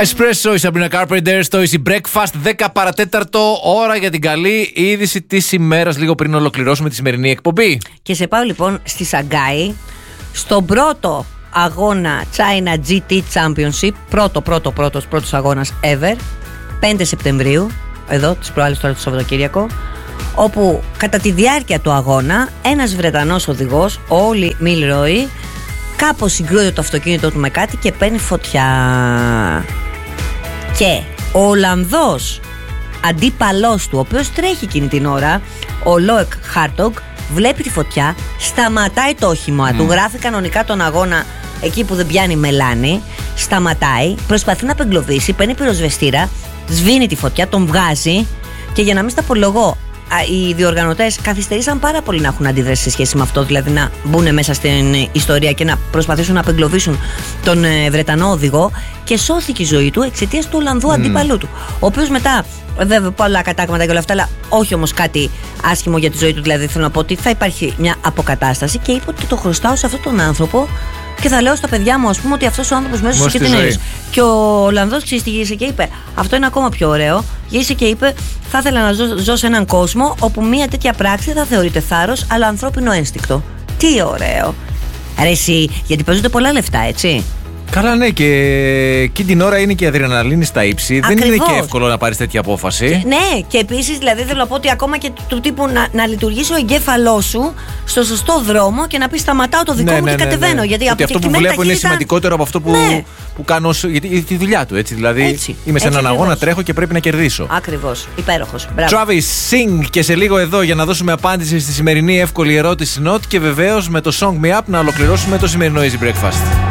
Espresso, η Sabrina Carpenter στο Easy Breakfast, 10 παρατέταρτο, ώρα για την καλή είδηση της ημέρας, λίγο πριν ολοκληρώσουμε τη σημερινή εκπομπή. Και σε πάω λοιπόν στη Σαγκάη, στον πρώτο αγώνα China GT Championship, πρώτος αγώνας ever, 5 Σεπτεμβρίου, εδώ τις προάλλες τώρα το Σαββατοκύριακο, όπου κατά τη διάρκεια του αγώνα ένας Βρετανός οδηγός, ο Όλι Μιλρόι, κάπως συγκρούεται το αυτοκίνητό του με κάτι και παίρνει φωτιά. Και ο Ολλανδός αντίπαλός του, ο οποίος τρέχει εκείνη την ώρα, ο Λόεκ Χάρτογκ, βλέπει τη φωτιά, σταματάει το όχημα του, γράφει κανονικά τον αγώνα εκεί που δεν πιάνει μελάνι, σταματάει, προσπαθεί να απεγκλωβίσει, παίρνει πυροσβεστήρα, σβήνει τη φωτιά, τον βγάζει και για να μην στα απολογώ, οι διοργανωτές καθυστερήσαν πάρα πολύ να έχουν αντίδραση σε σχέση με αυτό, δηλαδή να μπουν μέσα στην ιστορία και να προσπαθήσουν να απεγκλωβίσουν τον Βρετανό οδηγό, και σώθηκε η ζωή του εξαιτίας του Ολλανδού αντίπαλού του, ο οποίος μετά, βέβαια πολλά κατάγματα και όλα αυτά, αλλά όχι όμως κάτι άσχημο για τη ζωή του, δηλαδή θέλω να πω ότι θα υπάρχει μια αποκατάσταση, και είπε ότι το χρωστάω σε αυτόν τον άνθρωπο και θα λέω στα παιδιά μου, ας πούμε, ότι αυτός ο άνθρωπος μέσα στη ζωή. Και ο Ολλανδός γύρισε και είπε: αυτό είναι ακόμα πιο ωραίο. Γύρισε και είπε: θα ήθελα να ζω σε έναν κόσμο όπου μια τέτοια πράξη θα θεωρείται θάρρος, αλλά ανθρώπινο ένστικτο. Τι ωραίο. Ρε εσύ, γιατί παίζονται πολλά λεφτά, έτσι. Καλά, ναι, και εκείνη την ώρα είναι και η αδρεναλίνη στα ύψη. Ακριβώς. Δεν είναι και εύκολο να πάρεις τέτοια απόφαση. Ναι, και επίσης, δηλαδή θέλω να πω ότι ακόμα και του τύπου να λειτουργήσει ο εγκέφαλός σου στο σωστό δρόμο και να πει: σταματάω το δικό μου και κατεβαίνω. Γιατί ότι αυτό που βλέπω είναι σημαντικότερο από αυτό που κάνω. Γιατί τη δουλειά του, έτσι. Δηλαδή έτσι, είμαι σε έναν αγώνα, τρέχω και πρέπει να κερδίσω. Ακριβώς. Υπέροχος. Travis Sing, και σε λίγο εδώ για να δώσουμε απάντηση στη σημερινή εύκολη ερώτηση Not, και βεβαίως με το Song Me Up να ολοκληρώσουμε το σημερινό Easy Breakfast.